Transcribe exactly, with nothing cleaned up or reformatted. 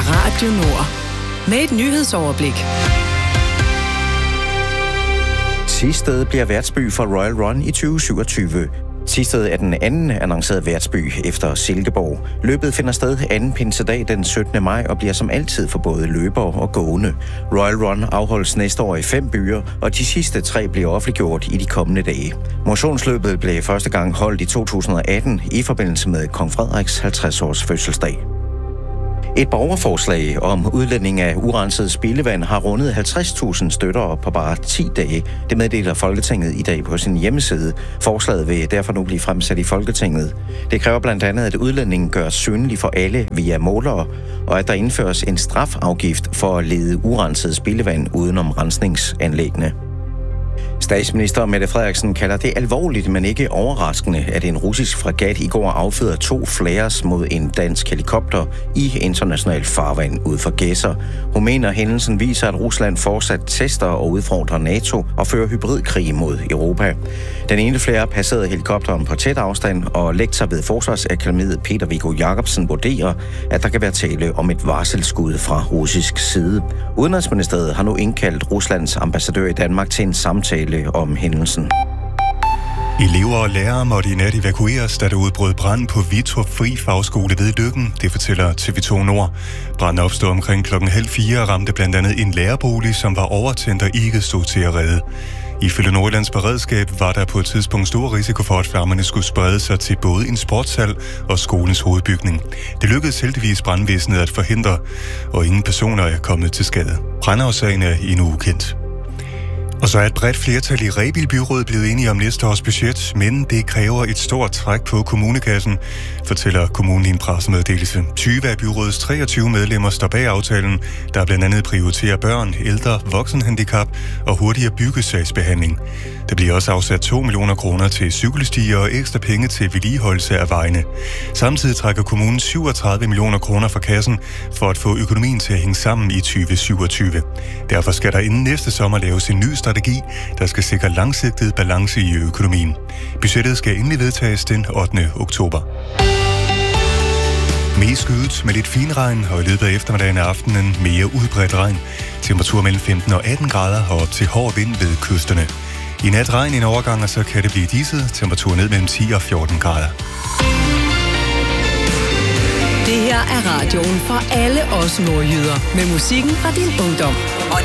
Radio Nord. Med et nyhedsoverblik. Thisted bliver værtsby for Royal Run i tyve syvogtyve. Thisted er den anden annoncerede værtsby efter Silkeborg. Løbet finder sted anden pinsedag den syttende maj og bliver som altid for både løbere og gående. Royal Run afholdes næste år i fem byer, og de sidste tre bliver offentliggjort i de kommende dage. Motionsløbet blev første gang holdt i to tusind og atten i forbindelse med kong Frederiks halvtreds års fødselsdag. Et borgerforslag om udledning af urenset spildevand har rundet halvtreds tusind støtter på bare ti dage. Det meddeler Folketinget i dag på sin hjemmeside. Forslaget vil derfor nu blive fremsat i Folketinget. Det kræver blandt andet, at udledningen gøres synlig for alle via målere, og at der indføres en strafafgift for at lede urenset spildevand udenom rensningsanlæggene. Statsminister Mette Frederiksen kalder det alvorligt, men ikke overraskende, at en russisk fregat i går affyrede to flares mod en dansk helikopter i international farvand ud for Gedser. Hun mener, at hændelsen viser, at Rusland fortsat tester og udfordrer NATO og fører hybridkrig mod Europa. Den ene flare passerede helikopteren på tæt afstand, og lektor ved Forsvarsakademiet Peter Viggo Jacobsen vurderer, at der kan være tale om et varselsskud fra russisk side. Udenrigsministeriet har nu indkaldt Ruslands ambassadør i Danmark til en samtale om hændelsen. Elever og lærere måtte i nat evakueres, da der udbrød brand på Vitrup Fri Fagskole ved Løkken. Det fortæller T V to Nord. Branden opstod omkring klokken halv fire og ramte blandt andet en lærerbolig, som var overtændt og ikke stod til at redde. Ifølge Nordjyllands Beredskab var der på et tidspunkt stor risiko for, at flammerne skulle sprede sig til både en sportshal og skolens hovedbygning. Det lykkedes heldigvis brandvæsenet at forhindre, og ingen personer er kommet til skade. Brandårsagen er endnu ukendt. Og så er et bredt flertal i Rebild Byråd blevet enige om næste års budget, men det kræver et stort træk på kommunekassen, fortæller kommunen i en pressemeddelelse. tyve af byrådets treogtyve medlemmer står bag aftalen, der blandt andet prioriterer børn, ældre, voksenhandicap og hurtigere byggesagsbehandling. Der bliver også afsat to millioner kroner til cykelstier og ekstra penge til vedligeholdelse af vejene. Samtidig trækker kommunen syvogtredive millioner kroner fra kassen for at få økonomien til at hænge sammen i tyve syvogtyve. Derfor skal der inden næste sommer laves en ny strategi, der skal sikre langsigtet balance i økonomien. Budgettet skal endelig vedtages den ottende oktober. Mest skyet med lidt finregn, og i løbet af eftermiddagen og aftenen mere udbredt regn. Temperatur mellem femten og atten grader og op til hård vind ved kysterne. I nat regn en overgang, og så kan det blive diset. Temperatur ned mellem ti og fjorten grader. Det her er radioen for alle os nordjyder. Med musikken fra din ungdom. Og